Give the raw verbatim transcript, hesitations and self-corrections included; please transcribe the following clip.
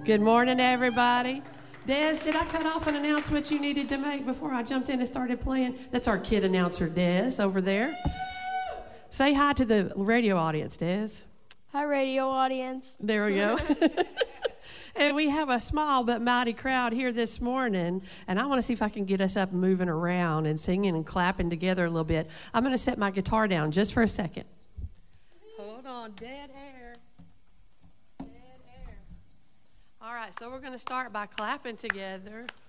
Good morning, everybody. Des, did I cut off and announce what you needed to make before I jumped in and started playing? That's our kid announcer, Des, over there. Say hi to the radio audience, Des. Hi, radio audience. There we go. And we have a small but mighty crowd here this morning, and I want to see if I can get us up moving around and singing and clapping together a little bit. I'm going to set my guitar down just for a second. Hold on, dead air. Dead air. All right, so we're going to start by clapping together.